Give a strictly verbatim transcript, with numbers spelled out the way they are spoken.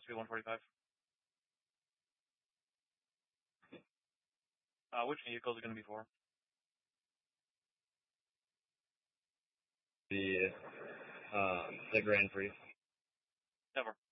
S P one forty-five. Uh, which vehicle is it going to be for? The, um, the Grand Prix. Never.